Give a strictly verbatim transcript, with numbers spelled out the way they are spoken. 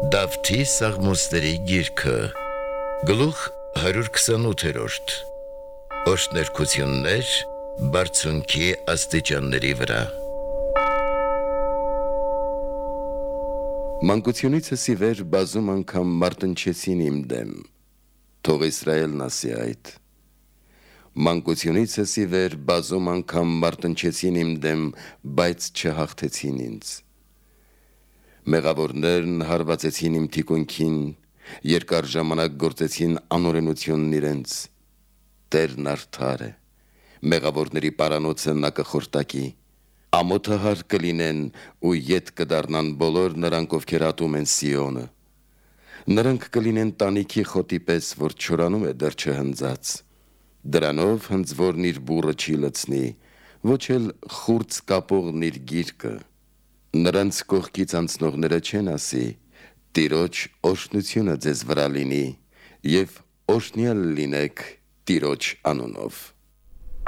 Դավթի Սաղմոսների գիրքը, գլուխ հարյուր քսանութերորդ, Օրհներկություններ բարձունքի աստիճանների վրա։ Մանկությունիցս ի վեր բազում անգամ մարտնչեցին իմ դեմ, թող Իսրայելն ասի այդ։ Մանկությունիցս ի վեր բազում անգամ մարտնչեցին իմ դեմ, բայց չհաղթեցին ինձ։ Մեղավորներն հարվածեցին իմ թիկունքին, երկար ժամանակ գործեցին անօրենությունն իրենց։ Տերն արդար է, մեղավորների պարանոցը նա կխորտակի, ամոթահար կլինեն ու ետ կդառնան բոլոր նրանք, ովքեր ատում են Սիոնը։ Նրանք կլինեն տանիքի խոտի պես, որ չորանում է դեռ չհնձած։ Դրանով հնձվորն իր բուռը չի լցնի, ոչ էլ խուրձ կապողն իր գիրկը։ Նրանց կողքից անցնողները չեն ասի. Տիրոջ օրհնությունը ձեզ վրա լինի, և օրհնյալ լինեք Տիրոջ անունով։